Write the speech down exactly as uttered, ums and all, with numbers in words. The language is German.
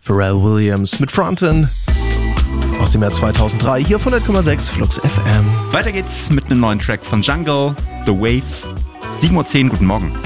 Pharrell Williams mit Frontin aus dem Jahr zweitausenddrei hier auf hundert Komma sechs Flux F M. Weiter geht's mit einem neuen Track von Jungle, The Wave. sieben Uhr zehn, guten Morgen.